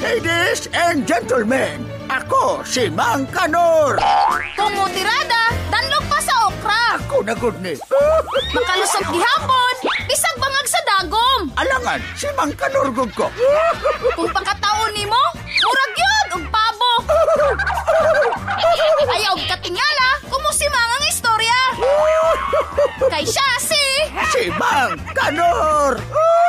Ladies and gentlemen, ako si Mang Kanor. Kumutirada, danlog pa sa okra. Ako na good ni. Makalusog gihapon, bisag bangag sa dagom. Alangan, si Mang Kanor gud ko. Kung pagkataon nimo, murag yun og pabo. Ayaw og katingala, kumusimang ang istorya. Kay siya Si Mang Kanor.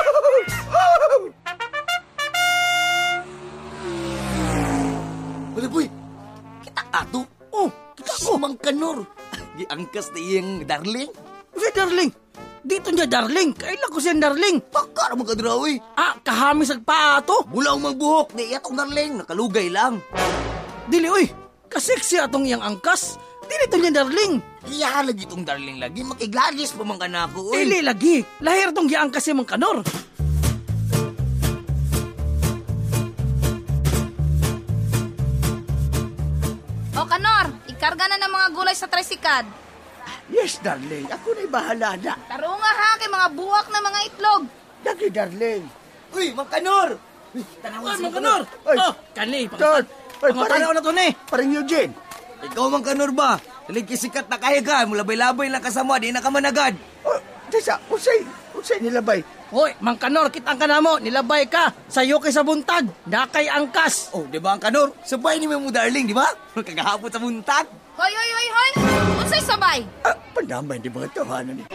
Boy, kita ato. Oh, kita Si Mang Kanor. Giangkas na iyang darling. Si darling. Dito niya darling. Kailan ko siya darling. Pakar mo ka drawi. Kahamis ang paa to. Bulaw magbuhok. Di atong darling. Nakalugay lang. Dili, uy. Kaseksi atong iyang angkas. Dili to niya darling. Iya lagi itong darling lagi. Makigladis pa man ka na ako. Uy. Dili lagi. Lahir tong giangkas si Mang Kanor. O Kanor, ikarga na ng mga gulay sa tricycad. Yes, darling. Ako na'y bahala na. Tarunga ha kay mga buwak na mga itlog. Lagi, darling. Uy, Mang Kanor. Uy, Ay, Mang Kanor. Ay. Kani. Dad. Ay, Pangutanaw na to ni. Parang Eugene. Ikaw, Mang Kanor ba? Talig kisikat na kaya ka. Mulabay-labay lang kasama. Di na ka managad. Oh, Tessa, usay nilabay. Hoy, Mang Kanor, kitang ka na mo. Nilabay ka. Sayo kay sa buntag. Nakay angkas. Oh, di ba, Ang Kanor? Sabay ni mo darling, di ba? Kagahapon sa buntag. Hoy. Unsay sabay? Pandamay di mga tawanan ni.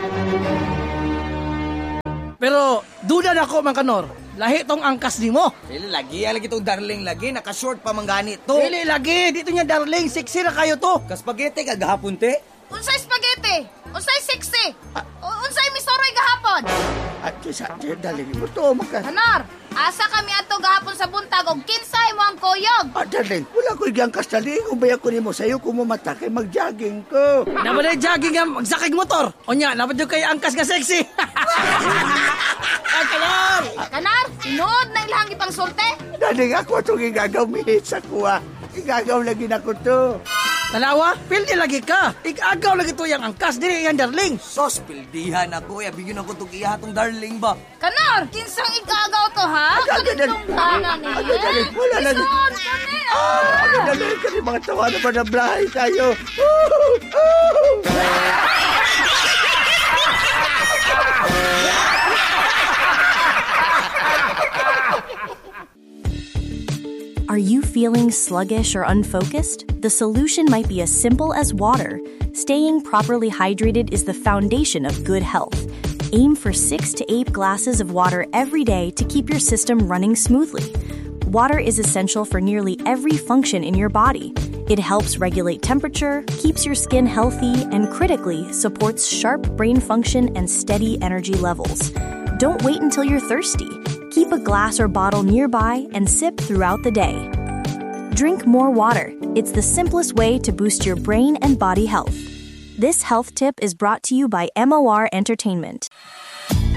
Pero, duda na ko, Mang Kanor. Lahi tong angkas ni mo. Dili, lagi itong darling lagi. Naka-short pa man gani to. Dili lagi. Dito niya darling. Sexy na kayo to. Kaspagete kagahapon, te. Unsay spaghetti? Unsay sexy? Unsay misoroy gahapon? At Tessa, darling, gusto mo ka. Kanor, asa kami ato gahapon sa buntag og kinsay mo ang kuyog. Darling, wala ko igang kastaling. Ubaya ko ni mo sa'yo kung mamata kay mag-jogging ko. Naman jogging ang magsakig motor. O niya, naman yung kay angkas nga sexy. Ang Kanor! Kanor, tinuod na ilahang ipang sulte. Darling, ako itong igagaw mihit sa kuha. Igagaw lagi na ko to. Talawa, pildi lagi ka. Igagaw lagi to yung angkas. Dili yan darling. Sos, pildihan ako. Bigyan ako itong ihatong darling ba? Kanor, kinsang igagaw to ha? Kanitong tanan ni. Darling, wala lagi. Ison kami. Darling, kasi mga tawa na ba na blahay tayo. Are you feeling sluggish or unfocused? The solution might be as simple as water. Staying properly hydrated is the foundation of good health. Aim for 6 to 8 glasses of water every day to keep your system running smoothly. Water is essential for nearly every function in your body. It helps regulate temperature, keeps your skin healthy, and critically supports sharp brain function and steady energy levels. Don't wait until you're thirsty. Keep a glass or bottle nearby and sip throughout the day. Drink more water. It's the simplest way to boost your brain and body health. This health tip is brought to you by MOR Entertainment.